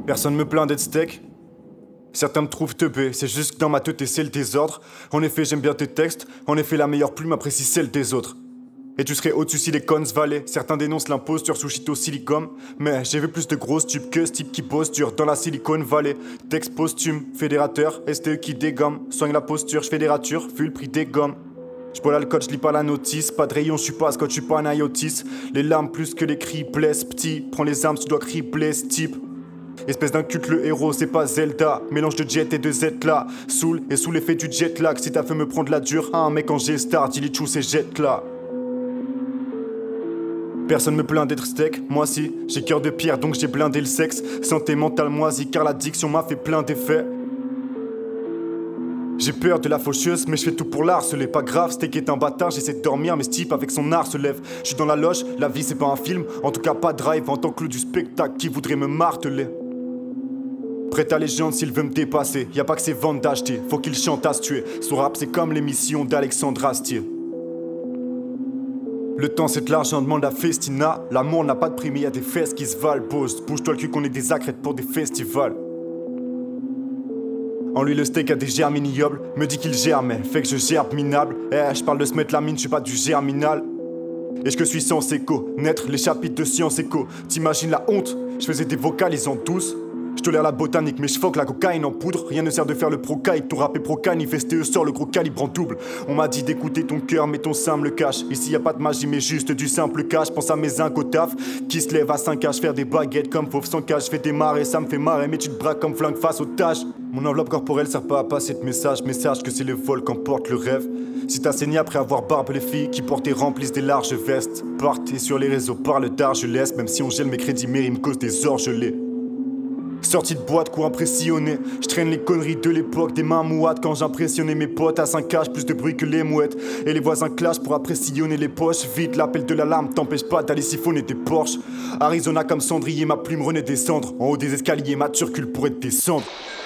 Personne me plaint d'être steak. Certains me trouvent teubé, c'est juste que dans ma tête c'est le désordre. En effet j'aime bien tes textes, en effet la meilleure plume apprécie celle des autres. Et tu serais au-dessus Silicon Valley. Certains dénoncent l'imposture sous Chito Silicon. Mais j'ai vu plus de grosses tubes que ce type qui posture dans la Silicon Valley. Texte posthume, fédérateur, STE qui dégomme. Soigne la posture, j'fais des ratures, vu le prix des gommes. J'bois l'alcool, j'lis pas la notice. Pas de rayon, j'suis pas scotch, j'suis pas un IOTIS. Les larmes plus que les cris blessent petit. Prends les armes, tu dois crier blesse type. Espèce d'inculte, le héros, c'est pas Zelda. Mélange de jet et de Z là. Saoul et sous l'effet du jet lag. Si t'as fait me prendre la dure, un mec en G-Start, il est chou ces jet là. Personne me plaint d'être steak, moi si. J'ai cœur de pierre donc j'ai blindé le sexe. Santé mentale moisie car l'addiction m'a fait plein d'effets. J'ai peur de la faucheuse mais je fais tout pour l'harceler. Pas grave, steak est un bâtard, j'essaie de dormir mais ce type avec son art se lève. Je suis dans la loge, la vie c'est pas un film. En tout cas pas drive en tant que clou du spectacle qui voudrait me marteler. Prête allégeance s'il veut me dépasser. Y a pas que ses ventes d'acheter, faut qu'il chante à se tuer. Son rap c'est comme l'émission d'Alexandre Astier. Le temps c'est de l'argent, demande à Festina. L'amour n'a pas de prix mais y'a des fesses qui se valent. Bouge-toi le cul qu'on est des accrètes pour des festivals. En lui le steak a des germes ignobles. Me dit qu'il germe, fait que je gerbe minable. Je parle de se mettre la mine, je suis pas du germinal. Et je suis sans écho, naître les chapitres de science éco. T'imagines la honte, je faisais des vocalisants tous. Je tolère la botanique mais je foque la cocaïne en poudre. Rien ne sert de faire le procaïque, ton rap est pro-canifesté, sort le gros calibre en double. On m'a dit d'écouter ton cœur mais ton sein me le cache. Ici y a pas de magie mais juste du simple cash. Pense à mes incos taf qui se lèvent à 5H, faire des baguettes comme fauve sans cash. J'fais démarrer, ça me fait marrer mais tu te braques comme flingue face aux tâches. Mon enveloppe corporelle sert pas à passer de message que c'est le vol qu'emporte le rêve. Si t'as saigné après avoir barbe, les filles qui portent et remplissent des larges vestes. Partez sur les réseaux, parle d'art, je laisse. Même si on gèle mes crédits, mais ils me causent des orgelets. Sorti de boîte, quoi impressionné. Je traîne les conneries de l'époque, des mains mouates quand j'impressionnais mes potes à 5H, plus de bruit que les mouettes. Et les voisins clashent pour apprécionner les poches. Vite, l'appel de l'alarme t'empêche pas d'aller siphonner des Porsche. Arizona comme cendrier, ma plume renaît des cendres. En haut des escaliers, ma turcule pourrait te descendre.